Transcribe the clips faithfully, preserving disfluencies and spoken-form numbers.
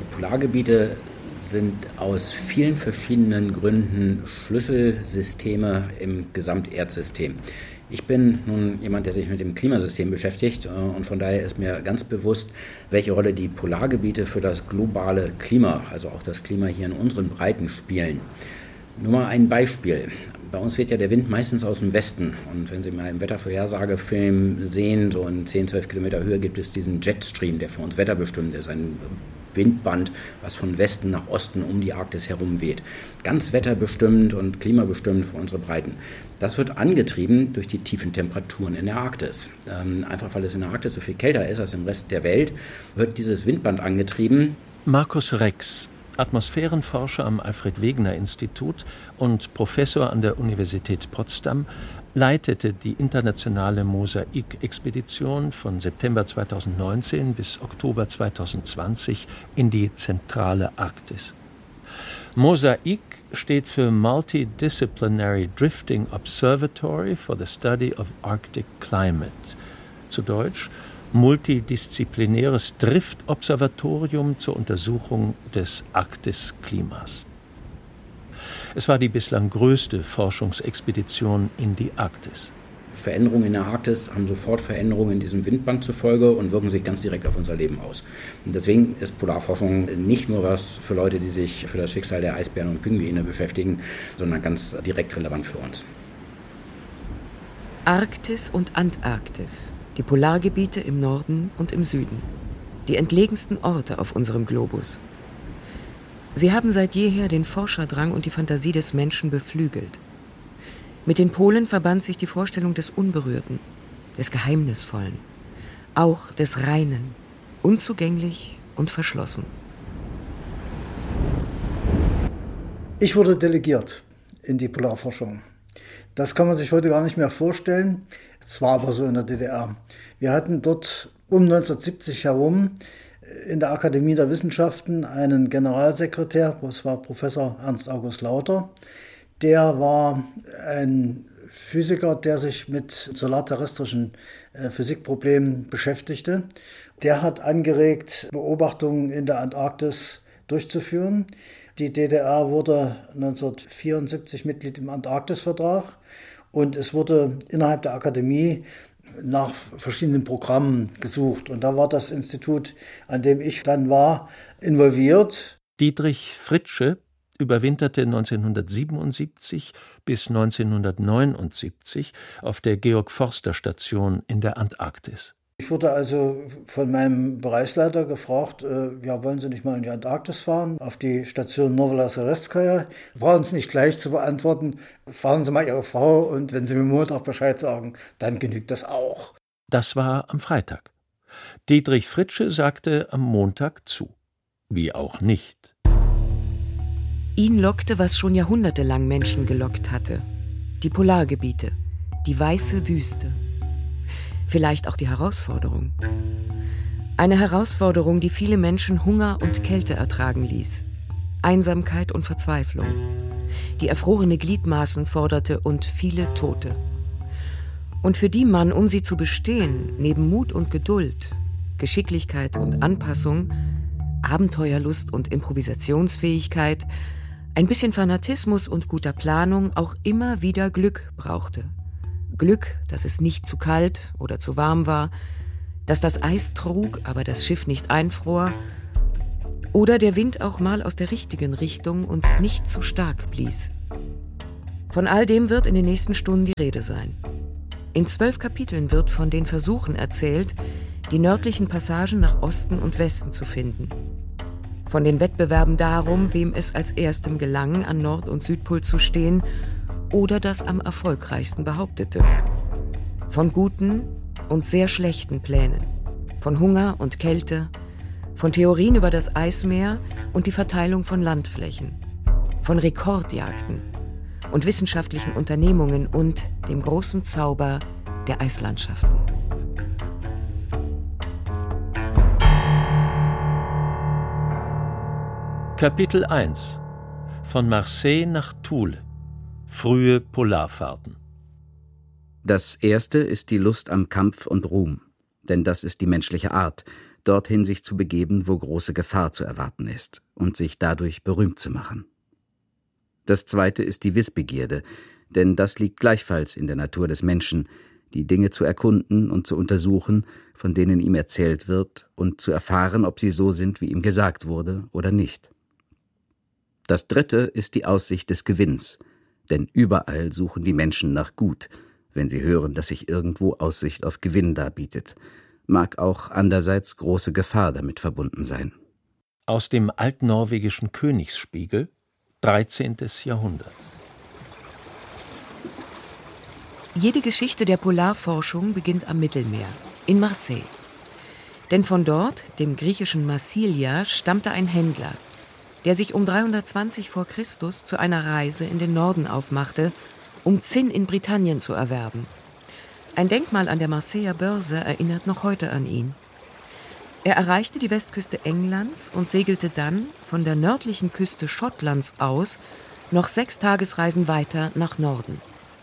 Die Polargebiete sind aus vielen verschiedenen Gründen Schlüsselsysteme im Gesamterdsystem. Ich bin nun jemand, der sich mit dem Klimasystem beschäftigt und von daher ist mir ganz bewusst, welche Rolle die Polargebiete für das globale Klima, also auch das Klima hier in unseren Breiten spielen. Nur mal ein Beispiel. Bei uns weht ja der Wind meistens aus dem Westen und wenn Sie mal im Wettervorhersagefilm sehen, so in zehn, zwölf Kilometer Höhe gibt es diesen Jetstream, der für uns wetterbestimmt ist, ein Windband, was von Westen nach Osten um die Arktis herum weht. Ganz wetterbestimmt und klimabestimmt für unsere Breiten. Das wird angetrieben durch die tiefen Temperaturen in der Arktis. Ähm, einfach weil es in der Arktis so viel kälter ist als im Rest der Welt, wird dieses Windband angetrieben. Markus Rex, Atmosphärenforscher am Alfred-Wegener-Institut und Professor an der Universität Potsdam, leitete die internationale Mosaik-Expedition von September zweitausendneunzehn bis Oktober zweitausendzwanzig in die zentrale Arktis. Mosaik steht für Multidisciplinary Drifting Observatory for the Study of Arctic Climate. Zu Deutsch multidisziplinäres Driftobservatorium zur Untersuchung des Arktisklimas. Es war die bislang größte Forschungsexpedition in die Arktis. Veränderungen in der Arktis haben sofort Veränderungen in diesem Windband zur Folge und wirken sich ganz direkt auf unser Leben aus. Und deswegen ist Polarforschung nicht nur was für Leute, die sich für das Schicksal der Eisbären und Pinguine beschäftigen, sondern ganz direkt relevant für uns. Arktis und Antarktis, die Polargebiete im Norden und im Süden, die entlegensten Orte auf unserem Globus. Sie haben seit jeher den Forscherdrang und die Fantasie des Menschen beflügelt. Mit den Polen verband sich die Vorstellung des Unberührten, des Geheimnisvollen, auch des Reinen, unzugänglich und verschlossen. Ich wurde delegiert in die Polarforschung. Das kann man sich heute gar nicht mehr vorstellen. Es war aber so in der D D R. Wir hatten dort um neunzehnhundertsiebzig herum in der Akademie der Wissenschaften einen Generalsekretär, das war Professor Ernst August Lauter. Der war ein Physiker, der sich mit solarterrestrischen Physikproblemen beschäftigte. Der hat angeregt, Beobachtungen in der Antarktis durchzuführen. Die D D R wurde neunzehnhundertvierundsiebzig Mitglied im Antarktisvertrag und es wurde innerhalb der Akademie nach verschiedenen Programmen gesucht. Und da war das Institut, an dem ich dann war, involviert. Dietrich Fritsche überwinterte neunzehnhundertsiebenundsiebzig bis neunzehnhundertneunundsiebzig auf der Georg-Forster-Station in der Antarktis. Ich wurde also von meinem Bereichsleiter gefragt, äh, ja, wollen Sie nicht mal in die Antarktis fahren, auf die Station Novaya Serestskaya? Brauchen Sie nicht gleich zu beantworten, fahren Sie mal Ihre Frau und wenn Sie mir Montag Bescheid sagen, dann genügt das auch. Das war am Freitag. Dietrich Fritsche sagte am Montag zu. Wie auch nicht. Ihn lockte, was schon jahrhundertelang Menschen gelockt hatte. Die Polargebiete, die weiße Wüste. Vielleicht auch die Herausforderung. Eine Herausforderung, die viele Menschen Hunger und Kälte ertragen ließ. Einsamkeit und Verzweiflung. Die erfrorene Gliedmaßen forderte und viele Tote. Und für die man, um sie zu bestehen, neben Mut und Geduld, Geschicklichkeit und Anpassung, Abenteuerlust und Improvisationsfähigkeit, ein bisschen Fanatismus und guter Planung auch immer wieder Glück brauchte. Glück, dass es nicht zu kalt oder zu warm war, dass das Eis trug, aber das Schiff nicht einfror, oder der Wind auch mal aus der richtigen Richtung und nicht zu stark blies. Von all dem wird in den nächsten Stunden die Rede sein. In zwölf Kapiteln wird von den Versuchen erzählt, die nördlichen Passagen nach Osten und Westen zu finden. Von den Wettbewerben darum, wem es als erstem gelang, an Nord- und Südpol zu stehen oder das am erfolgreichsten behauptete. Von guten und sehr schlechten Plänen, von Hunger und Kälte, von Theorien über das Eismeer und die Verteilung von Landflächen, von Rekordjagden und wissenschaftlichen Unternehmungen und dem großen Zauber der Eislandschaften. Kapitel eins. Von Marseille nach Thule. Frühe Polarfahrten. Das erste ist die Lust am Kampf und Ruhm. Denn das ist die menschliche Art. dorthin sich zu begeben, wo große Gefahr zu erwarten ist, und sich dadurch berühmt zu machen. Das zweite ist die Wissbegierde, denn das liegt gleichfalls in der Natur des Menschen, die Dinge zu erkunden und zu untersuchen, von denen ihm erzählt wird, und zu erfahren, ob sie so sind, wie ihm gesagt wurde oder nicht. Das dritte ist die Aussicht des Gewinns, denn überall suchen die Menschen nach Gut, wenn sie hören, dass sich irgendwo Aussicht auf Gewinn darbietet, mag auch andererseits große Gefahr damit verbunden sein. Aus dem altnorwegischen Königsspiegel, dreizehntes Jahrhundert. Jede Geschichte der Polarforschung beginnt am Mittelmeer, in Marseille. Denn von dort, dem griechischen Massilia, stammte ein Händler, der sich um dreihundertzwanzig vor Christus zu einer Reise in den Norden aufmachte, um Zinn in Britannien zu erwerben. Ein Denkmal an der Marseiller Börse erinnert noch heute an ihn. Er erreichte die Westküste Englands und segelte dann von der nördlichen Küste Schottlands aus noch sechs Tagesreisen weiter nach Norden.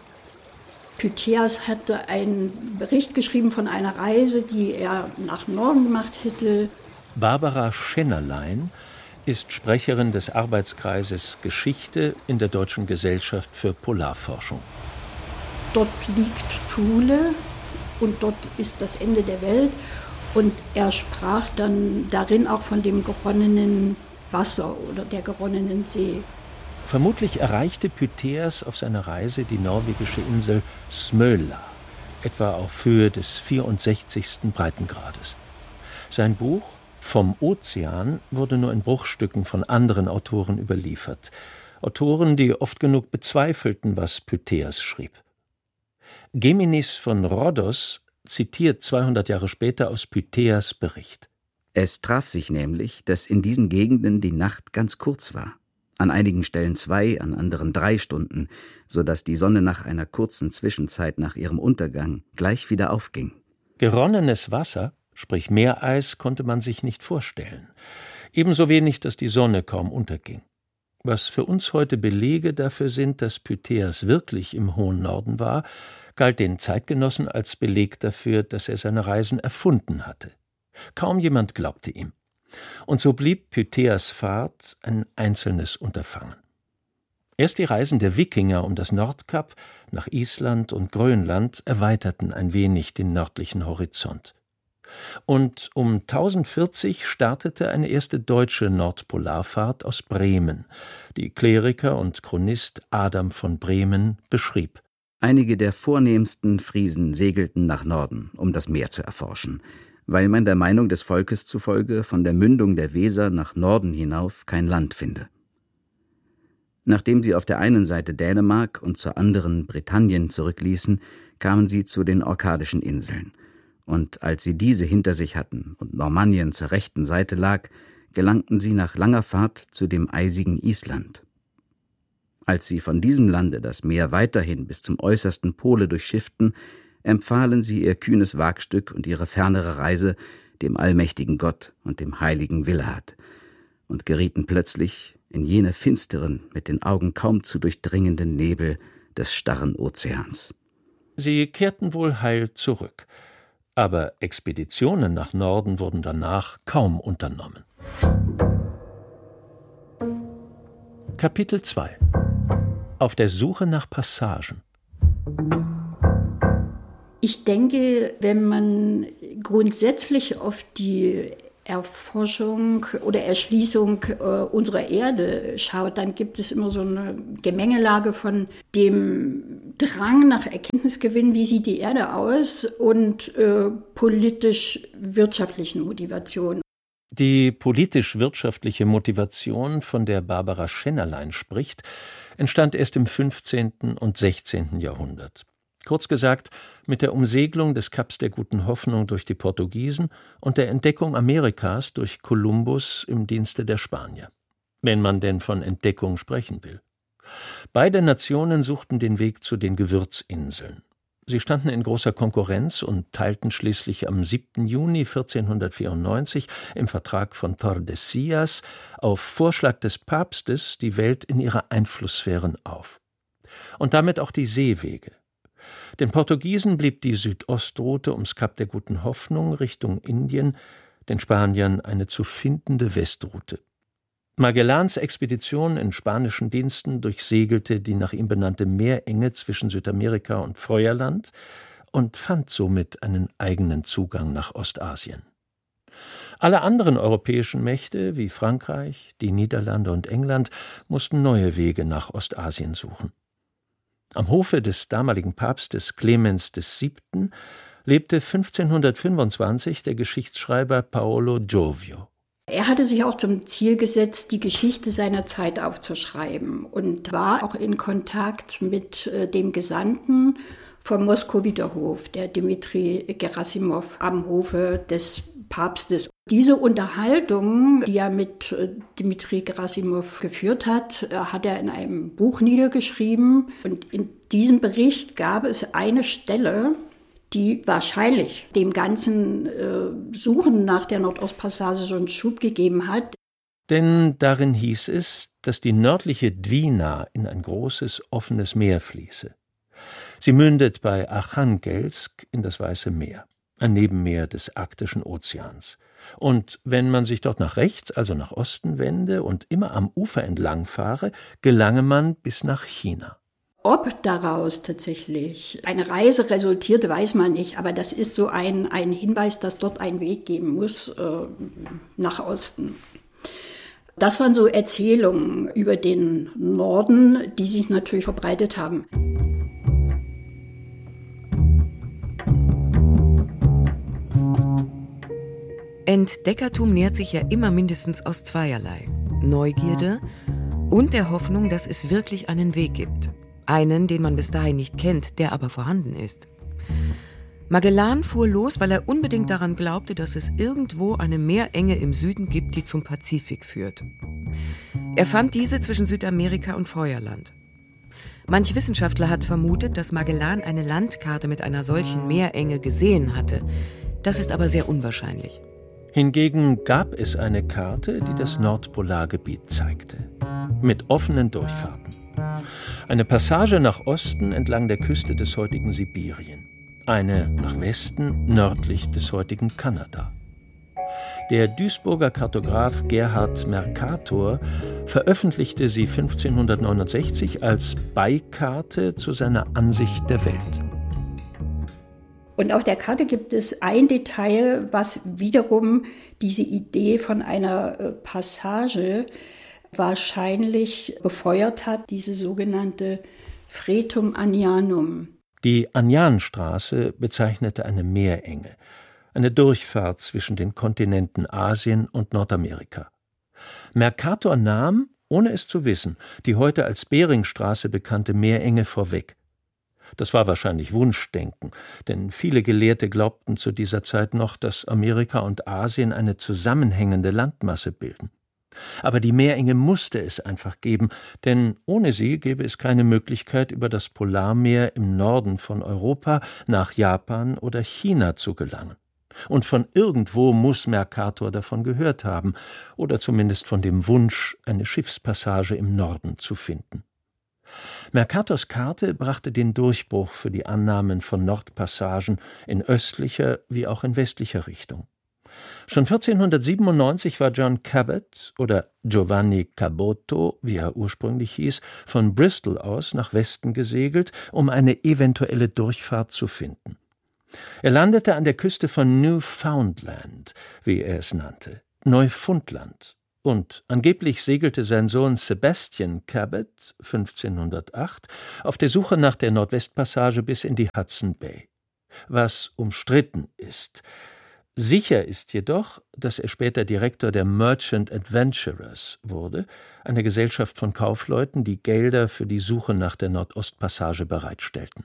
Pytheas hatte einen Bericht geschrieben von einer Reise, die er nach Norden gemacht hätte. Barbara Schennerlein ist Sprecherin des Arbeitskreises Geschichte in der Deutschen Gesellschaft für Polarforschung. Dort liegt Thule und dort ist das Ende der Welt. Und er sprach dann darin auch von dem geronnenen Wasser oder der geronnenen See. Vermutlich erreichte Pytheas auf seiner Reise die norwegische Insel Smøla, etwa auf Höhe des vierundsechzigsten Breitengrades. Sein Buch Vom Ozean wurde nur in Bruchstücken von anderen Autoren überliefert. Autoren, die oft genug bezweifelten, was Pytheas schrieb. Gemenis von Rhodos zitiert zweihundert Jahre später aus Pytheas' Bericht. Es traf sich nämlich, dass in diesen Gegenden die Nacht ganz kurz war. An einigen Stellen zwei, an anderen drei Stunden, so dass die Sonne nach einer kurzen Zwischenzeit nach ihrem Untergang gleich wieder aufging. Geronnenes Wasser, sprich Meereis, konnte man sich nicht vorstellen. Ebenso wenig, dass die Sonne kaum unterging. Was für uns heute Belege dafür sind, dass Pytheas wirklich im hohen Norden war, galt den Zeitgenossen als Beleg dafür, dass er seine Reisen erfunden hatte. Kaum jemand glaubte ihm. Und so blieb Pytheas' Fahrt ein einzelnes Unterfangen. Erst die Reisen der Wikinger um das Nordkap nach Island und Grönland erweiterten ein wenig den nördlichen Horizont. Und um tausendvierzig startete eine erste deutsche Nordpolarfahrt aus Bremen, die Kleriker und Chronist Adam von Bremen beschrieb. Einige der vornehmsten Friesen segelten nach Norden, um das Meer zu erforschen, weil man der Meinung des Volkes zufolge von der Mündung der Weser nach Norden hinauf kein Land finde. Nachdem sie auf der einen Seite Dänemark und zur anderen Britannien zurückließen, kamen sie zu den Orkadischen Inseln. Und als sie diese hinter sich hatten und Normandien zur rechten Seite lag, gelangten sie nach langer Fahrt zu dem eisigen Island. Als sie von diesem Lande das Meer weiterhin bis zum äußersten Pole durchschifften, empfahlen sie ihr kühnes Wagstück und ihre fernere Reise dem allmächtigen Gott und dem heiligen Willehad und gerieten plötzlich in jene finsteren, mit den Augen kaum zu durchdringenden Nebel des starren Ozeans. Sie kehrten wohl heil zurück, aber Expeditionen nach Norden wurden danach kaum unternommen. Kapitel zwei. Auf der Suche nach Passagen. Ich denke, wenn man grundsätzlich auf die Erforschung oder Erschließung äh, unserer Erde schaut, dann gibt es immer so eine Gemengelage von dem Drang nach Erkenntnisgewinn, wie sieht die Erde aus, und äh, politisch-wirtschaftlichen Motivationen. Die politisch-wirtschaftliche Motivation, von der Barbara Schennerlein spricht, entstand erst im fünfzehnten und sechzehnten Jahrhundert. Kurz gesagt, mit der Umsegelung des Kaps der Guten Hoffnung durch die Portugiesen und der Entdeckung Amerikas durch Kolumbus im Dienste der Spanier. Wenn man denn von Entdeckung sprechen will. Beide Nationen suchten den Weg zu den Gewürzinseln. Sie standen in großer Konkurrenz und teilten schließlich am siebten Juni vierzehnhundertvierundneunzig im Vertrag von Tordesillas auf Vorschlag des Papstes die Welt in ihre Einflusssphären auf. Und damit auch die Seewege. Den Portugiesen blieb die Südostroute ums Kap der Guten Hoffnung Richtung Indien, den Spaniern eine zu findende Westroute. Magellans Expedition in spanischen Diensten durchsegelte die nach ihm benannte Meerenge zwischen Südamerika und Feuerland und fand somit einen eigenen Zugang nach Ostasien. Alle anderen europäischen Mächte wie Frankreich, die Niederlande und England mussten neue Wege nach Ostasien suchen. Am Hofe des damaligen Papstes Clemens der Siebte lebte fünfzehnhundertfünfundzwanzig der Geschichtsschreiber Paolo Giovio. Er hatte sich auch zum Ziel gesetzt, die Geschichte seiner Zeit aufzuschreiben und war auch in Kontakt mit dem Gesandten vom Moskowiter Hof, der Dmitri Gerasimov, am Hofe des Papstes. Diese Unterhaltung, die er mit Dmitri Gerasimov geführt hat, hat er in einem Buch niedergeschrieben. Und in diesem Bericht gab es eine Stelle, die wahrscheinlich dem ganzen äh, Suchen nach der Nordostpassage so einen Schub gegeben hat. Denn darin hieß es, dass die nördliche Dwina in ein großes, offenes Meer fließe. Sie mündet bei Archangelsk in das Weiße Meer, ein Nebenmeer des Arktischen Ozeans. Und wenn man sich dort nach rechts, also nach Osten wende und immer am Ufer entlang fahre, gelange man bis nach China. Ob daraus tatsächlich eine Reise resultierte, weiß man nicht. Aber das ist so ein, ein Hinweis, dass dort ein Weg geben muss äh, nach Osten. Das waren so Erzählungen über den Norden, die sich natürlich verbreitet haben. Entdeckertum nährt sich ja immer mindestens aus zweierlei: Neugierde und der Hoffnung, dass es wirklich einen Weg gibt. Einen, den man bis dahin nicht kennt, der aber vorhanden ist. Magellan fuhr los, weil er unbedingt daran glaubte, dass es irgendwo eine Meerenge im Süden gibt, die zum Pazifik führt. Er fand diese zwischen Südamerika und Feuerland. Manch Wissenschaftler hat vermutet, dass Magellan eine Landkarte mit einer solchen Meerenge gesehen hatte. Das ist aber sehr unwahrscheinlich. Hingegen gab es eine Karte, die das Nordpolargebiet zeigte, mit offenen Durchfahrten. Eine Passage nach Osten entlang der Küste des heutigen Sibirien, eine nach Westen nördlich des heutigen Kanada. Der Duisburger Kartograf Gerhard Mercator veröffentlichte sie fünfzehnhundertneunundsechzig als Beikarte zu seiner Ansicht der Welt. Und auf der Karte gibt es ein Detail, was wiederum diese Idee von einer Passage wahrscheinlich befeuert hat, diese sogenannte Fretum Anianum. Die Anianstraße bezeichnete eine Meerenge, eine Durchfahrt zwischen den Kontinenten Asien und Nordamerika. Mercator nahm, ohne es zu wissen, die heute als Beringstraße bekannte Meerenge vorweg. Das war wahrscheinlich Wunschdenken, denn viele Gelehrte glaubten zu dieser Zeit noch, dass Amerika und Asien eine zusammenhängende Landmasse bilden. Aber die Meerenge musste es einfach geben, denn ohne sie gäbe es keine Möglichkeit, über das Polarmeer im Norden von Europa nach Japan oder China zu gelangen. Und von irgendwo muss Mercator davon gehört haben, oder zumindest von dem Wunsch, eine Schiffspassage im Norden zu finden. Mercators Karte brachte den Durchbruch für die Annahmen von Nordpassagen in östlicher wie auch in westlicher Richtung. Schon vierzehnhundertsiebenundneunzig war John Cabot oder Giovanni Caboto, wie er ursprünglich hieß, von Bristol aus nach Westen gesegelt, um eine eventuelle Durchfahrt zu finden. Er landete an der Küste von Newfoundland, wie er es nannte, Neufundland. Und angeblich segelte sein Sohn Sebastian Cabot fünfzehnhundertacht auf der Suche nach der Nordwestpassage bis in die Hudson Bay. Was umstritten ist. Sicher ist jedoch, dass er später Direktor der Merchant Adventurers wurde, eine Gesellschaft von Kaufleuten, die Gelder für die Suche nach der Nordostpassage bereitstellten.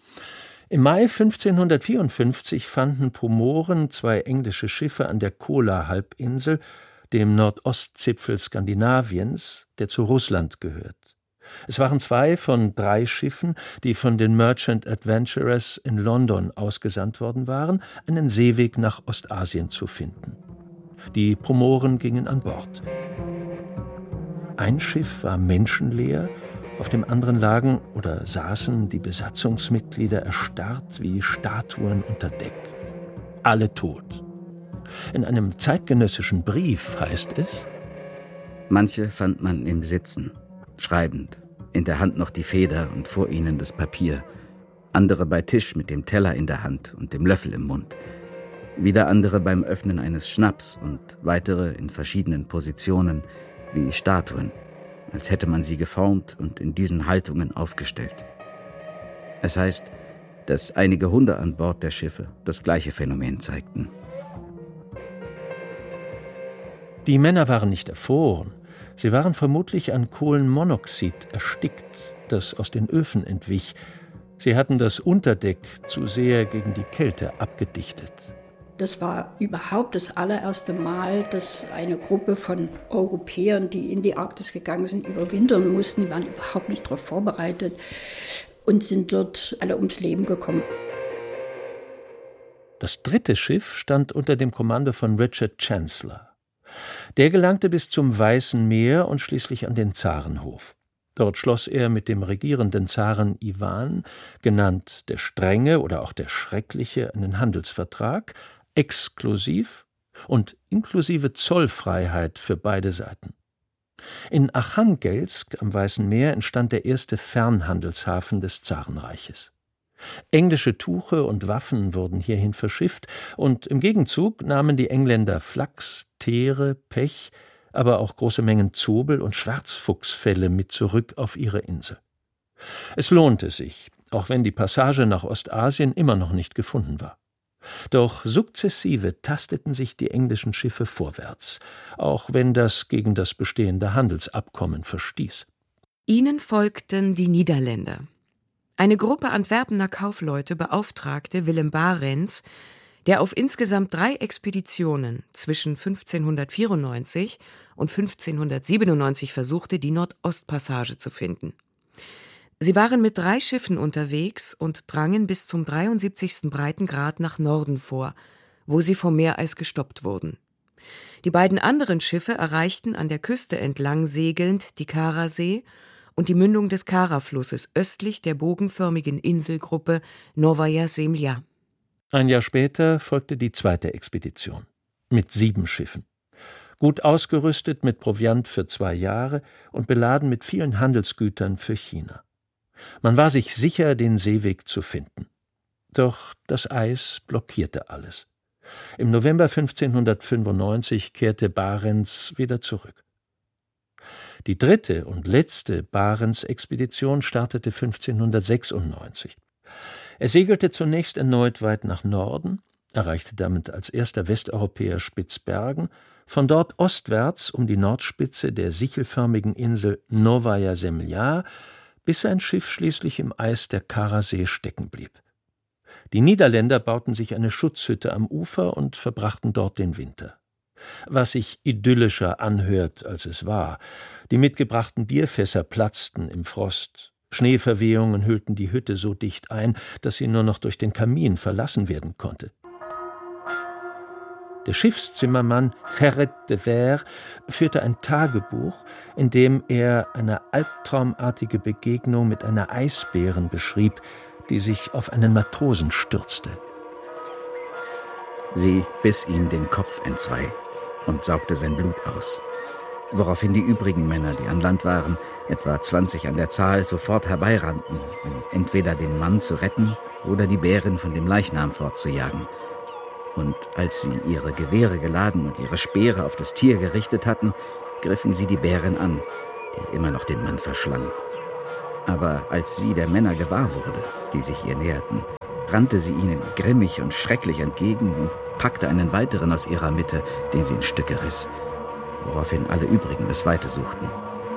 Im Mai fünfzehnhundertvierundfünfzig fanden Pomoren zwei englische Schiffe an der Kola-Halbinsel, dem Nordostzipfel Skandinaviens, der zu Russland gehört. Es waren zwei von drei Schiffen, die von den Merchant Adventurers in London ausgesandt worden waren, einen Seeweg nach Ostasien zu finden. Die Pomoren gingen an Bord. Ein Schiff war menschenleer, auf dem anderen lagen oder saßen die Besatzungsmitglieder erstarrt wie Statuen unter Deck. Alle tot. In einem zeitgenössischen Brief heißt es: Manche fand man im Sitzen, schreibend, in der Hand noch die Feder und vor ihnen das Papier. Andere bei Tisch mit dem Teller in der Hand und dem Löffel im Mund. Wieder andere beim Öffnen eines Schnaps und weitere in verschiedenen Positionen wie Statuen, als hätte man sie geformt und in diesen Haltungen aufgestellt. Es heißt, dass einige Hunde an Bord der Schiffe das gleiche Phänomen zeigten. Die Männer waren nicht erfroren. Sie waren vermutlich an Kohlenmonoxid erstickt, das aus den Öfen entwich. Sie hatten das Unterdeck zu sehr gegen die Kälte abgedichtet. Das war überhaupt das allererste Mal, dass eine Gruppe von Europäern, die in die Arktis gegangen sind, überwintern mussten. Die waren überhaupt nicht darauf vorbereitet und sind dort alle ums Leben gekommen. Das dritte Schiff stand unter dem Kommando von Richard Chancellor. Der gelangte bis zum Weißen Meer und schließlich an den Zarenhof. Dort schloss er mit dem regierenden Zaren Iwan, genannt der Strenge oder auch der Schreckliche, einen Handelsvertrag, exklusiv und inklusive Zollfreiheit für beide Seiten. In Archangelsk am Weißen Meer entstand der erste Fernhandelshafen des Zarenreiches. Englische Tuche und Waffen wurden hierhin verschifft, und im Gegenzug nahmen die Engländer Flachs, Teere, Pech, aber auch große Mengen Zobel und Schwarzfuchsfelle mit zurück auf ihre Insel. Es lohnte sich, auch wenn die Passage nach Ostasien immer noch nicht gefunden war. Doch sukzessive tasteten sich die englischen Schiffe vorwärts, auch wenn das gegen das bestehende Handelsabkommen verstieß. Ihnen folgten die Niederländer. Eine Gruppe Antwerpener Kaufleute beauftragte Willem Barents, der auf insgesamt drei Expeditionen zwischen fünfzehnhundertvierundneunzig und fünfzehnhundertsiebenundneunzig versuchte, die Nordostpassage zu finden. Sie waren mit drei Schiffen unterwegs und drangen bis zum dreiundsiebzigsten Breitengrad nach Norden vor, wo sie vom Meereis gestoppt wurden. Die beiden anderen Schiffe erreichten an der Küste entlang segelnd die Karasee und die Mündung des Kara-Flusses östlich der bogenförmigen Inselgruppe Novaya Zemlja. Ein Jahr später folgte die zweite Expedition mit sieben Schiffen, gut ausgerüstet mit Proviant für zwei Jahre und beladen mit vielen Handelsgütern für China. Man war sich sicher, den Seeweg zu finden. Doch das Eis blockierte alles. Im November fünfzehnhundertfünfundneunzig kehrte Barents wieder zurück. Die dritte und letzte Barents-Expedition startete fünfzehnhundertsechsundneunzig. Er segelte zunächst erneut weit nach Norden, erreichte damit als erster Westeuropäer Spitzbergen, von dort ostwärts um die Nordspitze der sichelförmigen Insel Novaya Zemlja, bis sein Schiff schließlich im Eis der Karasee stecken blieb. Die Niederländer bauten sich eine Schutzhütte am Ufer und verbrachten dort den Winter. Was sich idyllischer anhört, als es war. Die mitgebrachten Bierfässer platzten im Frost. Schneeverwehungen hüllten die Hütte so dicht ein, dass sie nur noch durch den Kamin verlassen werden konnte. Der Schiffszimmermann Gerrit de Ver führte ein Tagebuch, in dem er eine albtraumartige Begegnung mit einer Eisbären beschrieb, die sich auf einen Matrosen stürzte. Sie biss ihm den Kopf entzwei und saugte sein Blut aus, woraufhin die übrigen Männer, die an Land waren, etwa zwanzig an der Zahl, sofort herbeirannten, um entweder den Mann zu retten oder die Bärin von dem Leichnam fortzujagen. Und als sie ihre Gewehre geladen und ihre Speere auf das Tier gerichtet hatten, griffen sie die Bärin an, die immer noch den Mann verschlang. Aber als sie der Männer gewahr wurde, die sich ihr näherten, rannte sie ihnen grimmig und schrecklich entgegen und packte einen weiteren aus ihrer Mitte, den sie in Stücke riss, woraufhin alle übrigen das Weite suchten.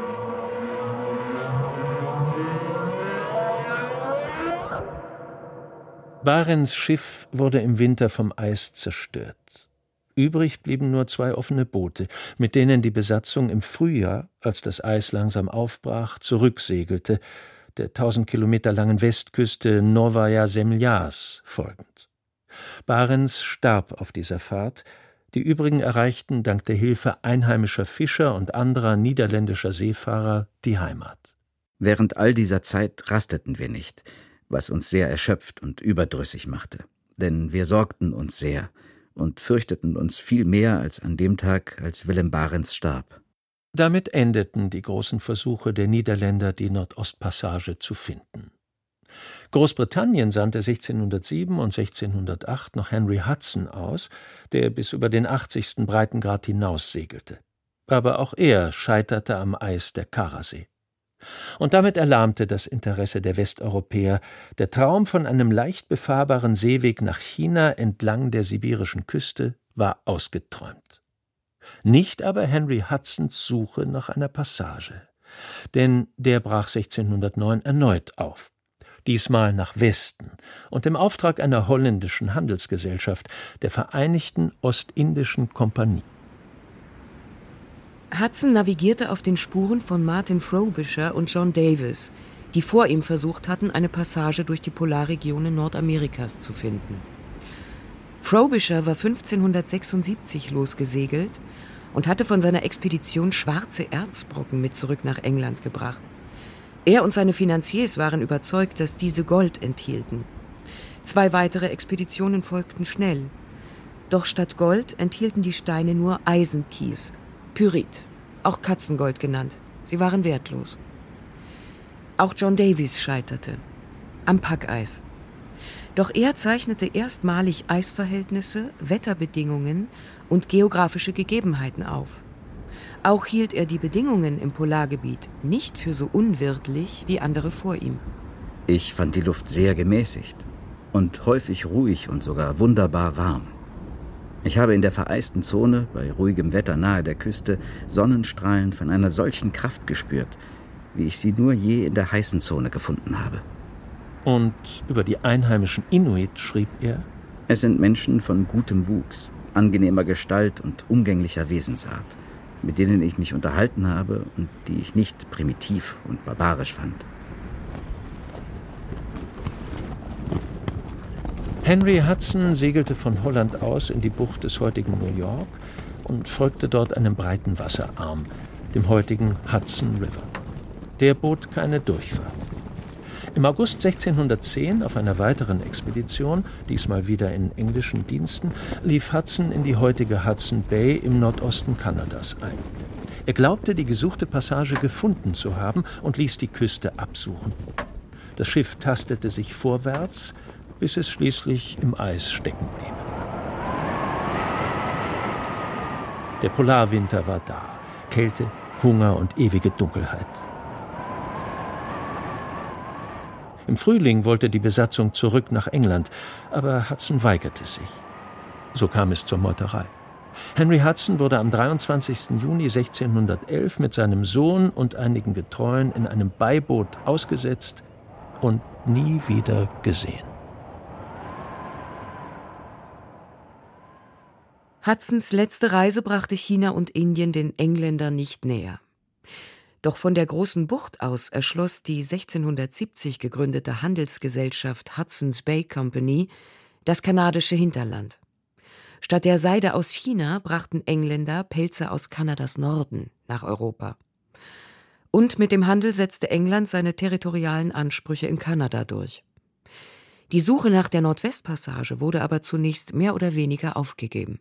Barents Schiff wurde im Winter vom Eis zerstört. Übrig blieben nur zwei offene Boote, mit denen die Besatzung im Frühjahr, als das Eis langsam aufbrach, zurücksegelte, der tausend Kilometer langen Westküste Novaya Zemljas folgend. Barents starb auf dieser Fahrt, die übrigen erreichten dank der Hilfe einheimischer Fischer und anderer niederländischer Seefahrer die Heimat. Während all dieser Zeit rasteten wir nicht, was uns sehr erschöpft und überdrüssig machte. Denn wir sorgten uns sehr und fürchteten uns viel mehr als an dem Tag, als Willem Barents starb. Damit endeten die großen Versuche der Niederländer, die Nordostpassage zu finden. Großbritannien sandte sechzehnhundertsieben und sechzehnhundertacht noch Henry Hudson aus, der bis über den achtzigsten Breitengrad hinaus segelte. Aber auch er scheiterte am Eis der Karasee. Und damit erlahmte das Interesse der Westeuropäer. Der Traum von einem leicht befahrbaren Seeweg nach China entlang der sibirischen Küste war ausgeträumt. Nicht aber Henry Hudsons Suche nach einer Passage. Denn der brach sechzehnhundertneun erneut auf. Diesmal nach Westen und im Auftrag einer holländischen Handelsgesellschaft, der Vereinigten Ostindischen Kompanie. Hudson navigierte auf den Spuren von Martin Frobisher und John Davis, die vor ihm versucht hatten, eine Passage durch die Polarregionen Nordamerikas zu finden. Frobisher war fünfzehnhundertsechsundsiebzig losgesegelt und hatte von seiner Expedition schwarze Erzbrocken mit zurück nach England gebracht. Er und seine Finanziers waren überzeugt, dass diese Gold enthielten. Zwei weitere Expeditionen folgten schnell. Doch statt Gold enthielten die Steine nur Eisenkies, Pyrit, auch Katzengold genannt. Sie waren wertlos. Auch John Davis scheiterte. Am Packeis. Doch er zeichnete erstmalig Eisverhältnisse, Wetterbedingungen und geografische Gegebenheiten auf. Auch hielt er die Bedingungen im Polargebiet nicht für so unwirtlich wie andere vor ihm. Ich fand die Luft sehr gemäßigt und häufig ruhig und sogar wunderbar warm. Ich habe in der vereisten Zone, bei ruhigem Wetter nahe der Küste, Sonnenstrahlen von einer solchen Kraft gespürt, wie ich sie nur je in der heißen Zone gefunden habe. Und über die einheimischen Inuit schrieb er: Es sind Menschen von gutem Wuchs, angenehmer Gestalt und umgänglicher Wesensart, mit denen ich mich unterhalten habe und die ich nicht primitiv und barbarisch fand. Henry Hudson segelte von Holland aus in die Bucht des heutigen New York und folgte dort einem breiten Wasserarm, dem heutigen Hudson River. Der bot keine Durchfahrt. Im August sechzehnhundertzehn, auf einer weiteren Expedition, diesmal wieder in englischen Diensten, lief Hudson in die heutige Hudson Bay im Nordosten Kanadas ein. Er glaubte, die gesuchte Passage gefunden zu haben und ließ die Küste absuchen. Das Schiff tastete sich vorwärts, bis es schließlich im Eis stecken blieb. Der Polarwinter war da. Kälte, Hunger und ewige Dunkelheit. Im Frühling wollte die Besatzung zurück nach England, aber Hudson weigerte sich. So kam es zur Meuterei. Henry Hudson wurde am dreiundzwanzigsten Juni sechzehnhundertelf mit seinem Sohn und einigen Getreuen in einem Beiboot ausgesetzt und nie wieder gesehen. Hudsons letzte Reise brachte China und Indien den Engländern nicht näher. Doch von der großen Bucht aus erschloss die sechzehnhundertsiebzig gegründete Handelsgesellschaft Hudson's Bay Company das kanadische Hinterland. Statt der Seide aus China brachten Engländer Pelze aus Kanadas Norden nach Europa. Und mit dem Handel setzte England seine territorialen Ansprüche in Kanada durch. Die Suche nach der Nordwestpassage wurde aber zunächst mehr oder weniger aufgegeben.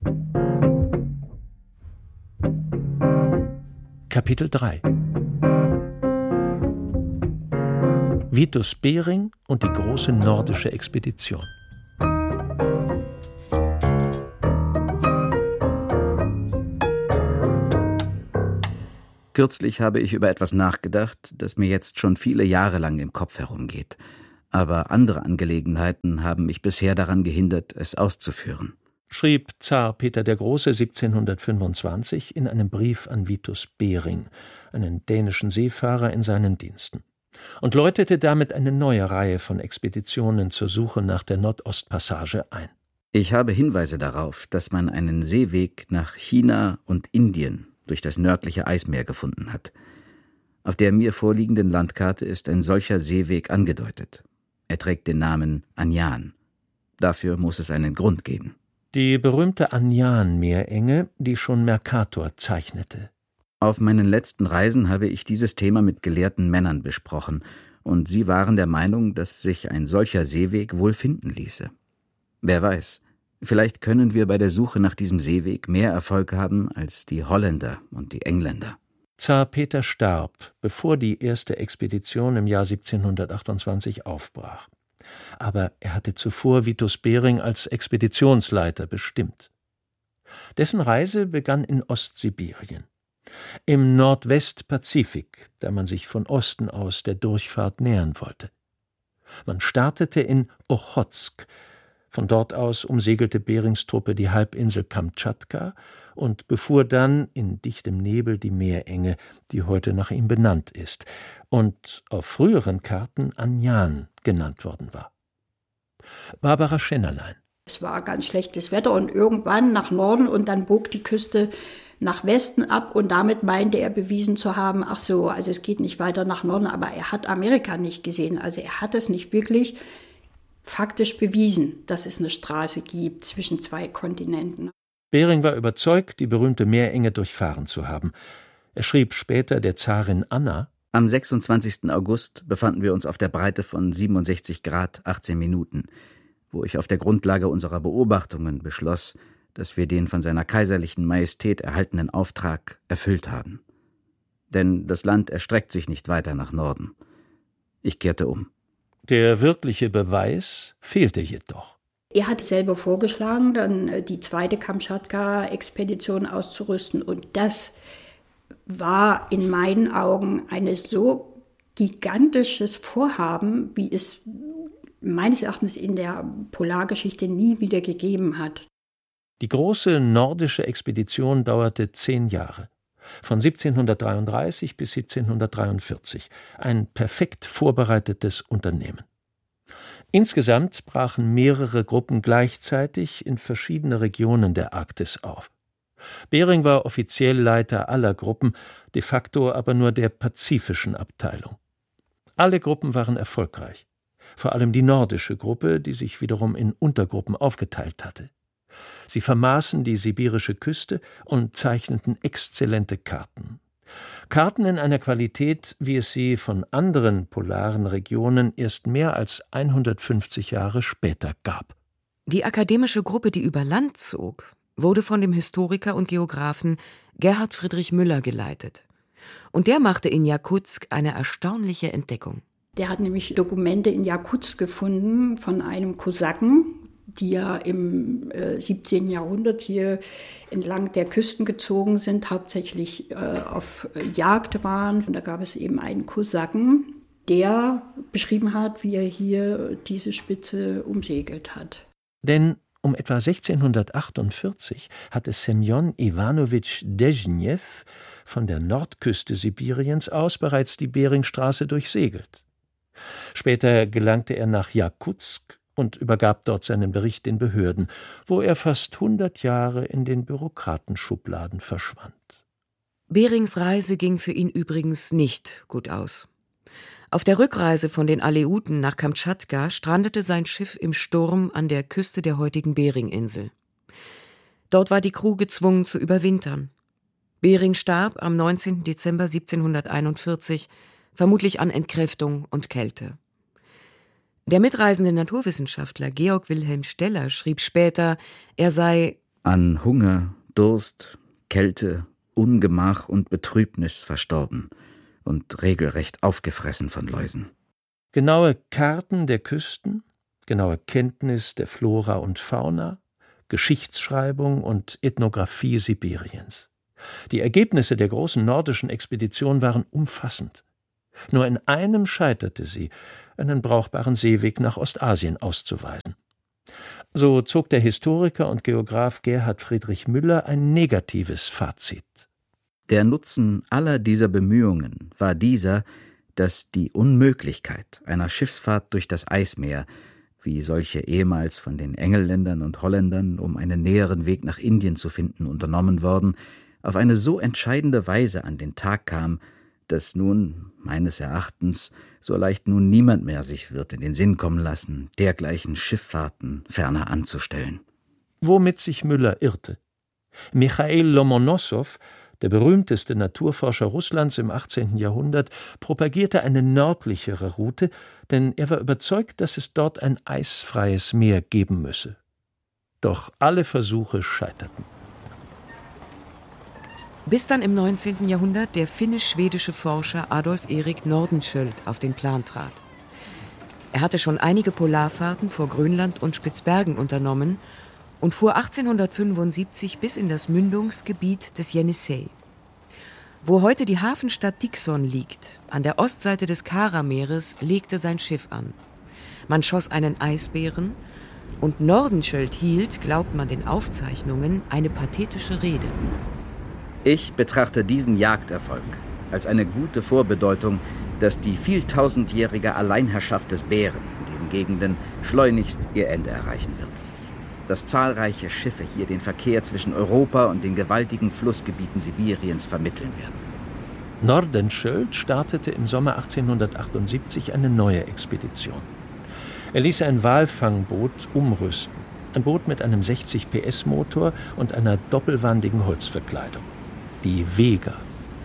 Kapitel drei. Vitus Bering und die große nordische Expedition. Kürzlich habe ich über etwas nachgedacht, das mir jetzt schon viele Jahre lang im Kopf herumgeht. Aber andere Angelegenheiten haben mich bisher daran gehindert, es auszuführen, schrieb Zar Peter der Große siebzehnhundertfünfundzwanzig in einem Brief an Vitus Bering, einen dänischen Seefahrer in seinen Diensten, und läutete damit eine neue Reihe von Expeditionen zur Suche nach der Nordostpassage ein. Ich habe Hinweise darauf, dass man einen Seeweg nach China und Indien durch das nördliche Eismeer gefunden hat. Auf der mir vorliegenden Landkarte ist ein solcher Seeweg angedeutet. Er trägt den Namen Anjan. Dafür muss es einen Grund geben. Die berühmte Anjan-Meerenge, die schon Mercator zeichnete. Auf meinen letzten Reisen habe ich dieses Thema mit gelehrten Männern besprochen, und sie waren der Meinung, dass sich ein solcher Seeweg wohl finden ließe. Wer weiß, Vielleicht können wir bei der Suche nach diesem Seeweg mehr Erfolg haben als die Holländer und die Engländer. Zar Peter starb, bevor die erste Expedition im Jahr siebzehnhundertachtundzwanzig aufbrach. Aber er hatte zuvor Vitus Bering als Expeditionsleiter bestimmt. Dessen Reise begann in Ostsibirien, im Nordwestpazifik, da man sich von Osten aus der Durchfahrt nähern wollte. Man startete in Ochotsk. Von dort aus umsegelte Berings Truppe die Halbinsel Kamtschatka und befuhr dann in dichtem Nebel die Meerenge, die heute nach ihm benannt ist und auf früheren Karten Anjan genannt worden war. Barbara Schennerlein. Es war ganz schlechtes Wetter und irgendwann nach Norden und dann bog die Küste nach Westen ab und damit meinte er bewiesen zu haben, ach so, also es geht nicht weiter nach Norden, aber er hat Amerika nicht gesehen, also er hat es nicht wirklich faktisch bewiesen, dass es eine Straße gibt zwischen zwei Kontinenten. Bering war überzeugt, die berühmte Meerenge durchfahren zu haben. Er schrieb später der Zarin Anna: Am sechsundzwanzigsten August befanden wir uns auf der Breite von siebenundsechzig Grad achtzehn Minuten, wo ich auf der Grundlage unserer Beobachtungen beschloss, dass wir den von seiner kaiserlichen Majestät erhaltenen Auftrag erfüllt haben. Denn das Land erstreckt sich nicht weiter nach Norden. Ich kehrte um. Der wirkliche Beweis fehlte jedoch. Er hat selber vorgeschlagen, dann die zweite Kamtschatka-Expedition auszurüsten. Und das war in meinen Augen ein so gigantisches Vorhaben, wie es meines Erachtens in der Polargeschichte nie wieder gegeben hat. Die große nordische Expedition dauerte zehn Jahre. Von siebzehnhundertdreiunddreißig bis siebzehnhundertdreiundvierzig. Ein perfekt vorbereitetes Unternehmen. Insgesamt brachen mehrere Gruppen gleichzeitig in verschiedene Regionen der Arktis auf. Bering war offiziell Leiter aller Gruppen, de facto aber nur der pazifischen Abteilung. Alle Gruppen waren erfolgreich. Vor allem die nordische Gruppe, die sich wiederum in Untergruppen aufgeteilt hatte. Sie vermaßen die sibirische Küste und zeichneten exzellente Karten. Karten in einer Qualität, wie es sie von anderen polaren Regionen erst mehr als hundertfünfzig Jahre später gab. Die akademische Gruppe, die über Land zog, wurde von dem Historiker und Geographen Gerhard Friedrich Müller geleitet. Und der machte in Jakutsk eine erstaunliche Entdeckung. Der hat nämlich Dokumente in Jakutsk gefunden von einem Kosaken, die ja im äh, siebzehnten Jahrhundert hier entlang der Küsten gezogen sind, hauptsächlich äh, auf Jagd waren. Und da gab es eben einen Kosaken, der beschrieben hat, wie er hier diese Spitze umsegelt hat. Denn um etwa sechzehnhundertachtundvierzig hatte Semjon Iwanowitsch Dezhnew von der Nordküste Sibiriens aus bereits die Beringstraße durchsegelt. Später gelangte er nach Jakutsk und übergab dort seinen Bericht den Behörden, wo er fast hundert Jahre in den Bürokratenschubladen verschwand. Berings Reise ging für ihn übrigens nicht gut aus. Auf der Rückreise von den Aleuten nach Kamtschatka strandete sein Schiff im Sturm an der Küste der heutigen Beringinsel. Dort war die Crew gezwungen zu überwintern. Bering starb am neunzehnten Dezember siebzehnhunderteinundvierzig, vermutlich an Entkräftung und Kälte. Der mitreisende Naturwissenschaftler Georg Wilhelm Steller schrieb später, er sei an Hunger, Durst, Kälte, Ungemach und Betrübnis verstorben und regelrecht aufgefressen von Läusen. Genaue Karten der Küsten, genaue Kenntnis der Flora und Fauna, Geschichtsschreibung und Ethnographie Sibiriens. Die Ergebnisse der großen nordischen Expedition waren umfassend. Nur in einem scheiterte sie, einen brauchbaren Seeweg nach Ostasien auszuweisen. So zog der Historiker und Geograph Gerhard Friedrich Müller ein negatives Fazit. Der Nutzen aller dieser Bemühungen war dieser, dass die Unmöglichkeit einer Schiffsfahrt durch das Eismeer, wie solche ehemals von den Engelländern und Holländern, um einen näheren Weg nach Indien zu finden, unternommen worden, auf eine so entscheidende Weise an den Tag kam, dass nun, meines Erachtens, so leicht nun niemand mehr sich wird in den Sinn kommen lassen, dergleichen Schifffahrten ferner anzustellen. Womit sich Müller irrte. Michail Lomonossow, der berühmteste Naturforscher Russlands im achtzehnten Jahrhundert, propagierte eine nördlichere Route, denn er war überzeugt, dass es dort ein eisfreies Meer geben müsse. Doch alle Versuche scheiterten. Bis dann im neunzehnten Jahrhundert der finnisch-schwedische Forscher Adolf Erik Nordenskiöld auf den Plan trat. Er hatte schon einige Polarfahrten vor Grönland und Spitzbergen unternommen und fuhr achtzehnhundertfünfundsiebzig bis in das Mündungsgebiet des Jenisej. Wo heute die Hafenstadt Dikson liegt, an der Ostseite des Karameeres, legte sein Schiff an. Man schoss einen Eisbären und Nordenskiöld hielt, glaubt man den Aufzeichnungen, eine pathetische Rede. Ich betrachte diesen Jagderfolg als eine gute Vorbedeutung, dass die vieltausendjährige Alleinherrschaft des Bären in diesen Gegenden schleunigst ihr Ende erreichen wird. Dass zahlreiche Schiffe hier den Verkehr zwischen Europa und den gewaltigen Flussgebieten Sibiriens vermitteln werden. Nordenskiöld startete im Sommer achtzehnhundertachtundsiebzig eine neue Expedition. Er ließ ein Walfangboot umrüsten, ein Boot mit einem sechzig P S Motor und einer doppelwandigen Holzverkleidung, die Vega.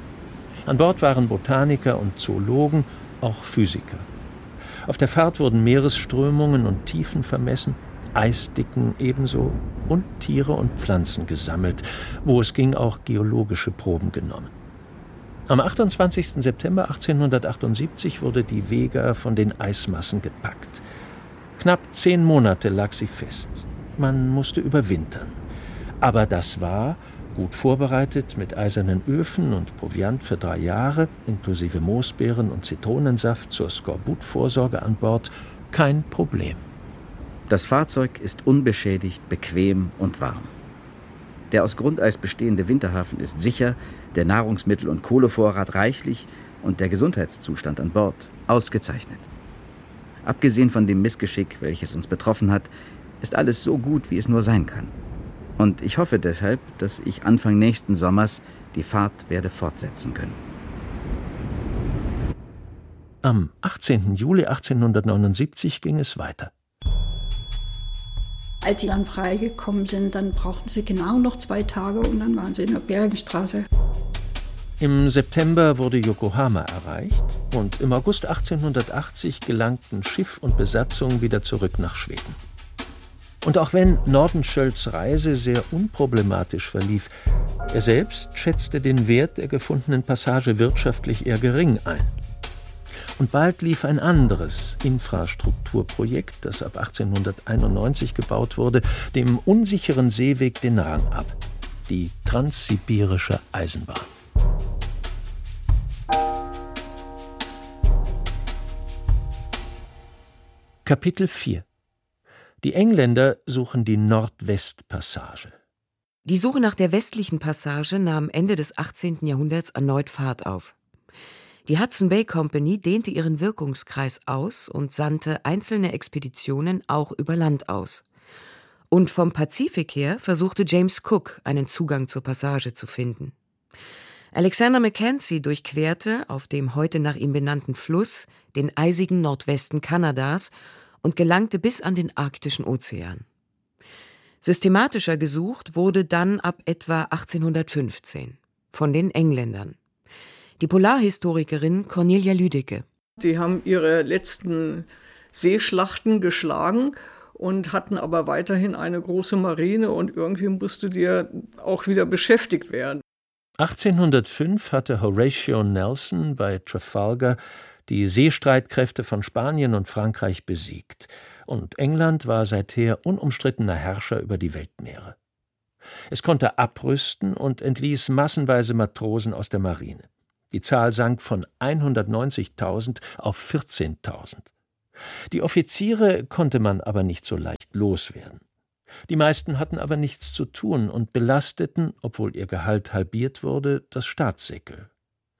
An Bord waren Botaniker und Zoologen, auch Physiker. Auf der Fahrt wurden Meeresströmungen und Tiefen vermessen, Eisdicken ebenso und Tiere und Pflanzen gesammelt, wo es ging, auch geologische Proben genommen. Am achtundzwanzigsten September achtzehnhundertachtundsiebzig wurde die Vega von den Eismassen gepackt. Knapp zehn Monate lag sie fest. Man musste überwintern. Aber das war, gut vorbereitet mit eisernen Öfen und Proviant für drei Jahre, inklusive Moosbeeren und Zitronensaft zur Skorbutvorsorge an Bord, kein Problem. Das Fahrzeug ist unbeschädigt, bequem und warm. Der aus Grundeis bestehende Winterhafen ist sicher, der Nahrungsmittel- und Kohlevorrat reichlich und der Gesundheitszustand an Bord ausgezeichnet. Abgesehen von dem Missgeschick, welches uns betroffen hat, ist alles so gut, wie es nur sein kann. Und ich hoffe deshalb, dass ich Anfang nächsten Sommers die Fahrt werde fortsetzen können. Am achtzehnten Juli achtzehnhundertneunundsiebzig ging es weiter. Als sie dann freigekommen sind, dann brauchten sie genau noch zwei Tage und dann waren sie in der Bergenstraße. Im September wurde Yokohama erreicht und im August achtzehnhundertachtzig gelangten Schiff und Besatzung wieder zurück nach Schweden. Und auch wenn Nordenskiölds Reise sehr unproblematisch verlief, er selbst schätzte den Wert der gefundenen Passage wirtschaftlich eher gering ein. Und bald lief ein anderes Infrastrukturprojekt, das ab achtzehnhunderteinundneunzig gebaut wurde, dem unsicheren Seeweg den Rang ab: die Transsibirische Eisenbahn. Kapitel vier. Die Engländer suchen die Nordwestpassage. Die Suche nach der westlichen Passage nahm Ende des achtzehnten Jahrhunderts erneut Fahrt auf. Die Hudson Bay Company dehnte ihren Wirkungskreis aus und sandte einzelne Expeditionen auch über Land aus. Und vom Pazifik her versuchte James Cook, einen Zugang zur Passage zu finden. Alexander Mackenzie durchquerte auf dem heute nach ihm benannten Fluss den eisigen Nordwesten Kanadas und gelangte bis an den Arktischen Ozean. Systematischer gesucht wurde dann ab etwa achtzehnhundertfünfzehn von den Engländern. Die Polarhistorikerin Cornelia Lüdecke. Die haben ihre letzten Seeschlachten geschlagen und hatten aber weiterhin eine große Marine und irgendwie musste die ja auch wieder beschäftigt werden. achtzehnhundertfünf hatte Horatio Nelson bei Trafalgar die Seestreitkräfte von Spanien und Frankreich besiegt, und England war seither unumstrittener Herrscher über die Weltmeere. Es konnte abrüsten und entließ massenweise Matrosen aus der Marine. Die Zahl sank von hundertneunzigtausend auf vierzehntausend. Die Offiziere konnte man aber nicht so leicht loswerden. Die meisten hatten aber nichts zu tun und belasteten, obwohl ihr Gehalt halbiert wurde, das Staatssäckel.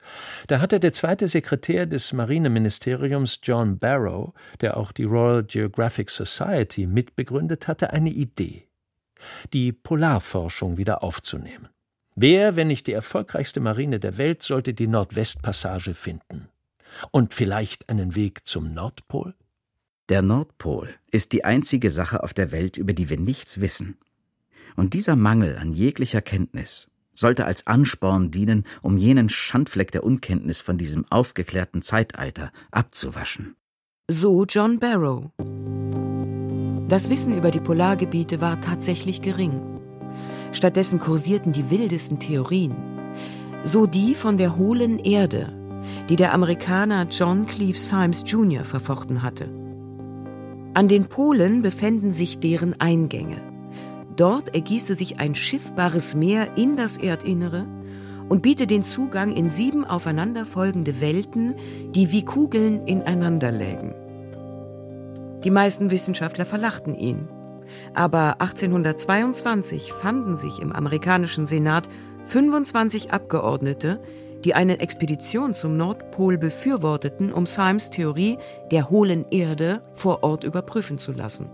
Da hatte der zweite Sekretär des Marineministeriums, John Barrow, der auch die Royal Geographic Society mitbegründet hatte, eine Idee: die Polarforschung wieder aufzunehmen. Wer, wenn nicht die erfolgreichste Marine der Welt, sollte die Nordwestpassage finden? Und vielleicht einen Weg zum Nordpol? Der Nordpol ist die einzige Sache auf der Welt, über die wir nichts wissen. Und dieser Mangel an jeglicher Kenntnis sollte als Ansporn dienen, um jenen Schandfleck der Unkenntnis von diesem aufgeklärten Zeitalter abzuwaschen. So John Barrow. Das Wissen über die Polargebiete war tatsächlich gering. Stattdessen kursierten die wildesten Theorien. So die von der hohlen Erde, die der Amerikaner John Cleave Symes Junior verfochten hatte. An den Polen befänden sich deren Eingänge. Dort ergieße sich ein schiffbares Meer in das Erdinnere und biete den Zugang in sieben aufeinanderfolgende Welten, die wie Kugeln ineinander lägen. Die meisten Wissenschaftler verlachten ihn. Aber achtzehnhundertzweiundzwanzig fanden sich im amerikanischen Senat fünfundzwanzig Abgeordnete, die eine Expedition zum Nordpol befürworteten, um Symes Theorie der hohlen Erde vor Ort überprüfen zu lassen.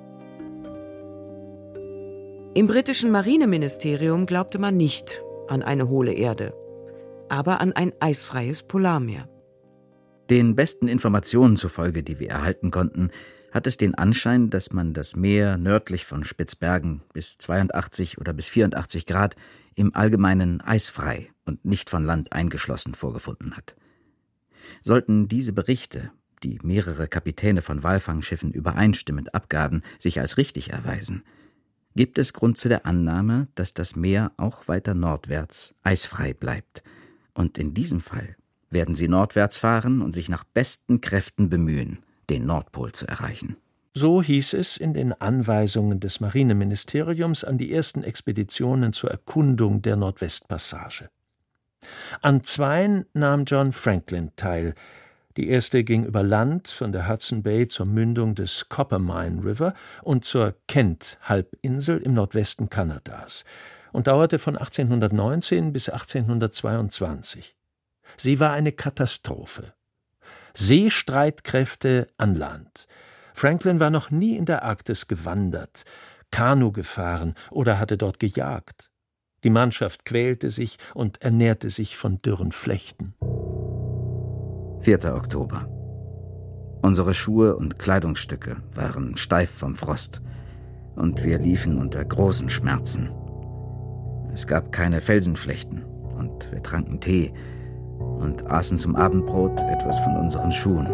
Im britischen Marineministerium glaubte man nicht an eine hohle Erde, aber an ein eisfreies Polarmeer. Den besten Informationen zufolge, die wir erhalten konnten, hat es den Anschein, dass man das Meer nördlich von Spitzbergen bis zweiundachtzig oder bis vierundachtzig Grad im Allgemeinen eisfrei und nicht von Land eingeschlossen vorgefunden hat. Sollten diese Berichte, die mehrere Kapitäne von Walfangschiffen übereinstimmend abgaben, sich als richtig erweisen, gibt es Grund zu der Annahme, dass das Meer auch weiter nordwärts eisfrei bleibt. Und in diesem Fall werden sie nordwärts fahren und sich nach besten Kräften bemühen, den Nordpol zu erreichen. So hieß es in den Anweisungen des Marineministeriums an die ersten Expeditionen zur Erkundung der Nordwestpassage. An zweien nahm John Franklin teil. Die erste ging über Land von der Hudson Bay zur Mündung des Coppermine River und zur Kent-Halbinsel im Nordwesten Kanadas und dauerte von achtzehnhundertneunzehn bis achtzehnhundertzweiundzwanzig. Sie war eine Katastrophe. Seestreitkräfte an Land. Franklin war noch nie in der Arktis gewandert, Kanu gefahren oder hatte dort gejagt. Die Mannschaft quälte sich und ernährte sich von dürren Flechten. vierter Oktober. Unsere Schuhe und Kleidungsstücke waren steif vom Frost und wir liefen unter großen Schmerzen. Es gab keine Felsenflechten und wir tranken Tee und aßen zum Abendbrot etwas von unseren Schuhen.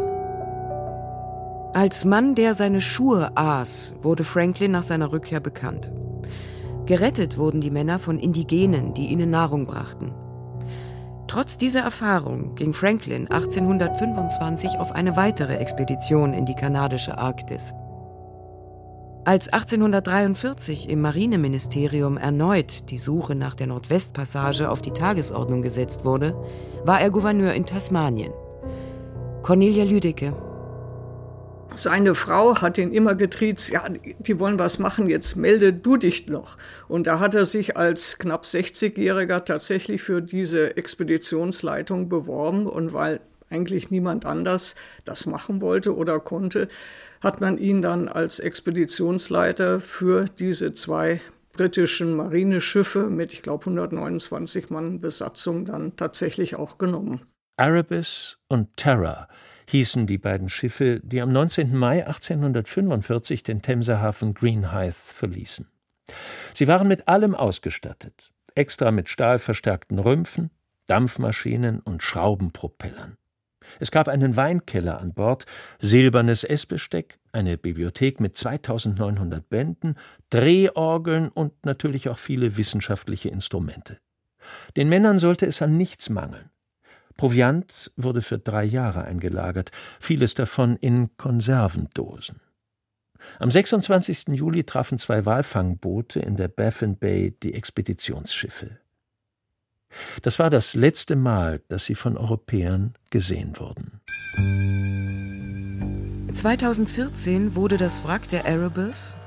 Als Mann, der seine Schuhe aß, wurde Franklin nach seiner Rückkehr bekannt. Gerettet wurden die Männer von Indigenen, die ihnen Nahrung brachten. Trotz dieser Erfahrung ging Franklin achtzehnhundertfünfundzwanzig auf eine weitere Expedition in die kanadische Arktis. Als achtzehnhundertdreiundvierzig im Marineministerium erneut die Suche nach der Nordwestpassage auf die Tagesordnung gesetzt wurde, war er Gouverneur in Tasmanien. Cornelia Lüdecke. Seine Frau hat ihn immer getriezt, ja, die wollen was machen, jetzt melde du dich noch. Und da hat er sich als knapp sechzigjähriger tatsächlich für diese Expeditionsleitung beworben. Und weil eigentlich niemand anders das machen wollte oder konnte, hat man ihn dann als Expeditionsleiter für diese zwei britischen Marineschiffe mit, ich glaube, hundertneunundzwanzig Mann Besatzung dann tatsächlich auch genommen. Erebus und Terror hießen die beiden Schiffe, die am neunzehnten Mai achtzehnhundertfünfundvierzig den Themsehafen Greenhithe verließen. Sie waren mit allem ausgestattet, extra mit stahlverstärkten Rümpfen, Dampfmaschinen und Schraubenpropellern. Es gab einen Weinkeller an Bord, silbernes Essbesteck, eine Bibliothek mit zweitausendneunhundert Bänden, Drehorgeln und natürlich auch viele wissenschaftliche Instrumente. Den Männern sollte es an nichts mangeln. Proviant wurde für drei Jahre eingelagert, vieles davon in Konservendosen. Am sechsundzwanzigsten Juli trafen zwei Walfangboote in der Baffin Bay die Expeditionsschiffe. Das war das letzte Mal, dass sie von Europäern gesehen wurden. zweitausendvierzehn wurde das Wrack der Erebus,